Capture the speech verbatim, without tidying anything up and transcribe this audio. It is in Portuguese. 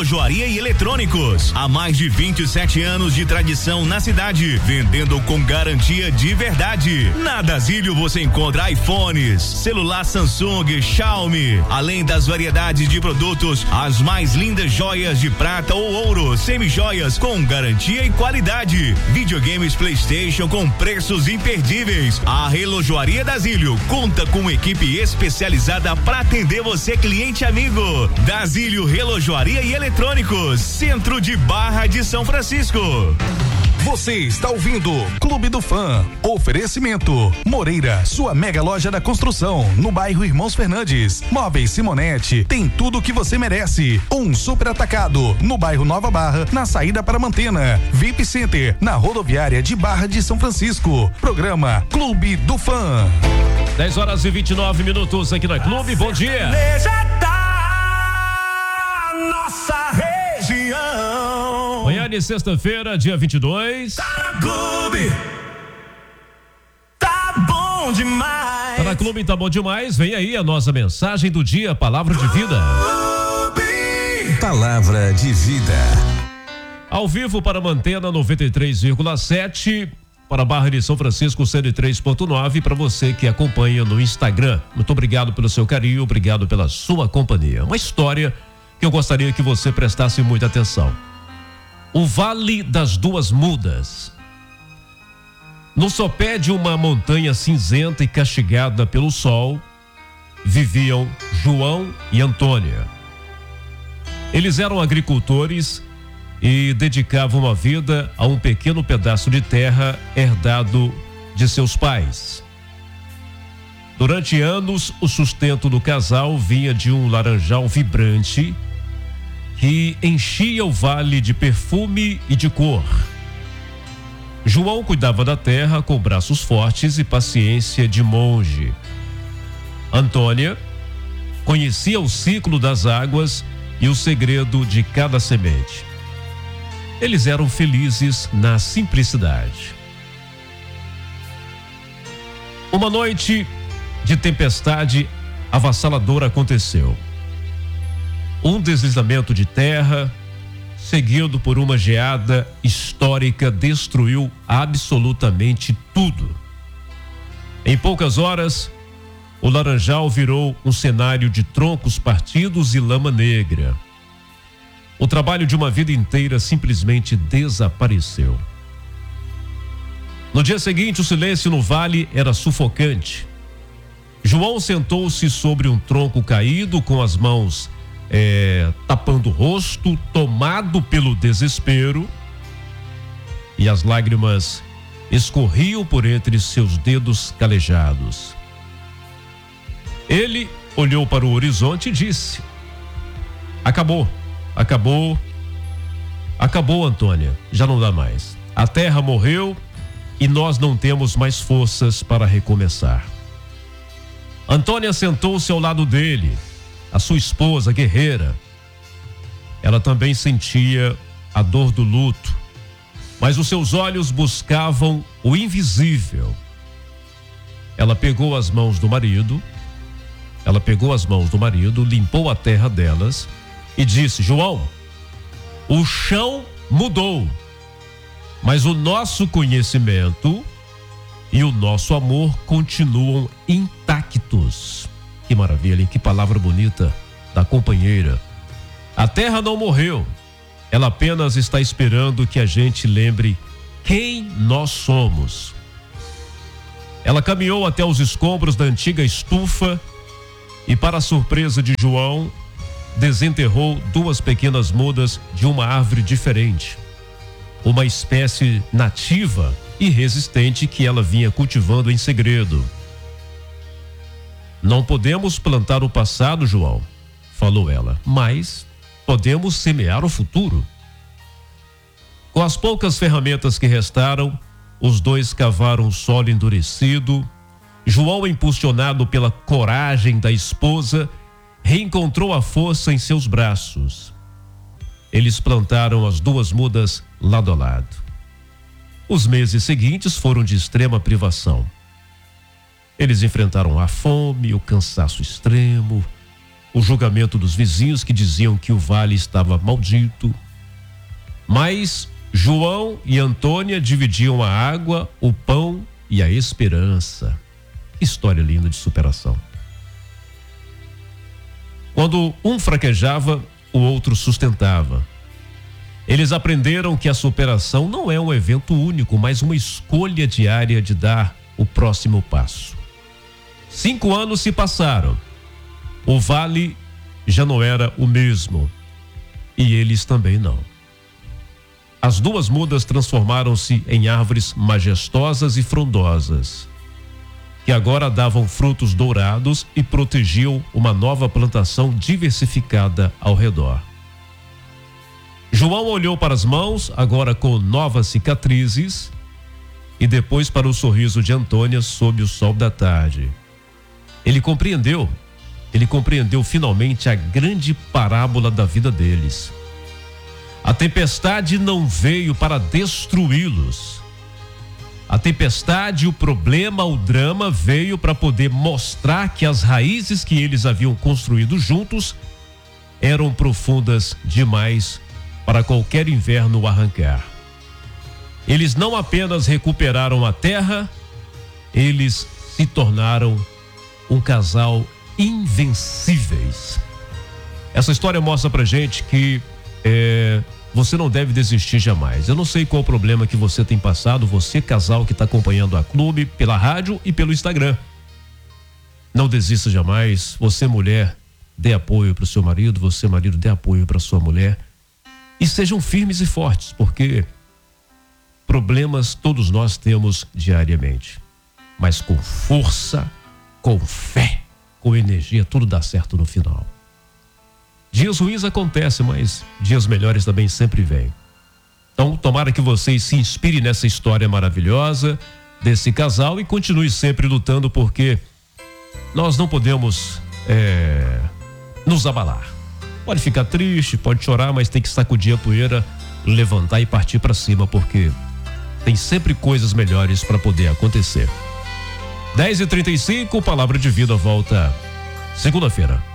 Relojoaria e Eletrônicos. Há mais de vinte e sete anos de tradição na cidade, vendendo com garantia de verdade. Na Dasílio você encontra iPhones, celular Samsung, Xiaomi, além das variedades de produtos, as mais lindas joias de prata ou ouro, semi-joias com garantia e qualidade. Videogames PlayStation com preços imperdíveis. A Relojoaria Dasílio conta com uma equipe especializada para atender você, cliente amigo. Dasílio Relojoaria e Eletrônicos, centro de Barra de São Francisco. Você está ouvindo Clube do Fã. Oferecimento Moreira, sua mega loja da construção, no bairro Irmãos Fernandes. Móveis Simonetti, tem tudo o que você merece. Um super atacado, no bairro Nova Barra, na saída para Mantena. V I P Center, na rodoviária de Barra de São Francisco. Programa Clube do Fã. dez horas e vinte e nove minutos aqui na Clube. Bom dia. Nossa região. Manhã de sexta-feira, dia vinte e dois. Tá na Clube. Tá bom demais. Tá na Clube, tá bom demais. Vem aí a nossa mensagem do dia, palavra de vida. Clube. Palavra de vida. Ao vivo para Mantena noventa e três vírgula sete, para Barra de São Francisco cento e três ponto nove, para você que acompanha no Instagram. Muito obrigado pelo seu carinho, obrigado pela sua companhia. Uma história que eu gostaria que você prestasse muita atenção. O Vale das Duas Mudas. No sopé de uma montanha cinzenta e castigada pelo sol, viviam João e Antônia. Eles eram agricultores e dedicavam a vida a um pequeno pedaço de terra herdado de seus pais. Durante anos, o sustento do casal vinha de um laranjal vibrante que enchia o vale de perfume e de cor. João cuidava da terra com braços fortes e paciência de monge. Antônia conhecia o ciclo das águas e o segredo de cada semente. Eles eram felizes na simplicidade. Uma noite de tempestade avassaladora aconteceu. Um deslizamento de terra, seguido por uma geada histórica, destruiu absolutamente tudo. Em poucas horas, o laranjal virou um cenário de troncos partidos e lama negra. O trabalho de uma vida inteira simplesmente desapareceu. No dia seguinte, o silêncio no vale era sufocante. João sentou-se sobre um tronco caído, com as mãos É, tapando o rosto, tomado pelo desespero, e as lágrimas escorriam por entre seus dedos calejados. Ele olhou para o horizonte e disse: acabou, acabou, acabou, Antônia, já não dá mais. A terra morreu e nós não temos mais forças para recomeçar. Antônia sentou-se ao lado dele, a sua esposa guerreira. Ela também sentia a dor do luto, mas os seus olhos buscavam o invisível. Ela pegou as mãos do marido, ela pegou as mãos do marido, limpou a terra delas e disse: João, o chão mudou, mas o nosso conhecimento e o nosso amor continuam intactos. Que maravilha, hein? Que palavra bonita da companheira. A terra não morreu, ela apenas está esperando que a gente lembre quem nós somos. Ela caminhou até os escombros da antiga estufa e, para a surpresa de João, desenterrou duas pequenas mudas de uma árvore diferente, uma espécie nativa e resistente que ela vinha cultivando em segredo. Não podemos plantar o passado, João, falou ela, mas podemos semear o futuro. Com as poucas ferramentas que restaram, os dois cavaram o solo endurecido. João, impulsionado pela coragem da esposa, reencontrou a força em seus braços. Eles plantaram as duas mudas lado a lado. Os meses seguintes foram de extrema privação. Eles enfrentaram a fome, o cansaço extremo, o julgamento dos vizinhos que diziam que o vale estava maldito. Mas João e Antônia dividiam a água, o pão e a esperança. Que história linda de superação. Quando um fraquejava, o outro sustentava. Eles aprenderam que a superação não é um evento único, mas uma escolha diária de dar o próximo passo. Cinco anos se passaram. O vale já não era o mesmo. E eles também não. As duas mudas transformaram-se em árvores majestosas e frondosas, que agora davam frutos dourados e protegiam uma nova plantação diversificada ao redor. João olhou para as mãos, agora com novas cicatrizes, e depois para o sorriso de Antônia sob o sol da tarde. Ele compreendeu, ele compreendeu finalmente a grande parábola da vida deles. A tempestade não veio para destruí-los. A tempestade, o problema, o drama veio para poder mostrar que as raízes que eles haviam construído juntos eram profundas demais para qualquer inverno arrancar. Eles não apenas recuperaram a terra, eles se tornaram um casal invencíveis. Essa história mostra pra gente que é, você não deve desistir jamais. Eu não sei qual o problema que você tem passado, você casal que está acompanhando a Clube pela rádio e pelo Instagram. Não desista jamais. Você mulher, dê apoio para o seu marido, você marido, dê apoio para sua mulher. E sejam firmes e fortes, porque problemas todos nós temos diariamente. Mas com força, com fé, com energia, tudo dá certo no final. Dias ruins acontecem, mas dias melhores também sempre vêm. Então, tomara que vocês se inspirem nessa história maravilhosa desse casal e continue sempre lutando, porque nós não podemos é, nos abalar. Pode ficar triste, pode chorar, mas tem que sacudir a poeira, levantar e partir para cima, porque tem sempre coisas melhores para poder acontecer. dez e trinta e cinco, Palavra de Vida volta segunda-feira.